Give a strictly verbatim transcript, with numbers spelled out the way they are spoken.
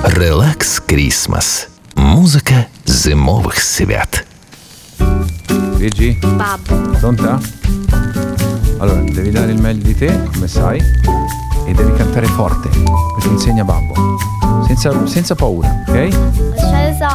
Relax Christmas. Mузика зимових свят. Gigi? Babbo. Pronta? Allora, devi dare il meglio di te, come sai, e devi cantare forte, perché insegna babbo. Senza, senza paura, ok? Ce ne so.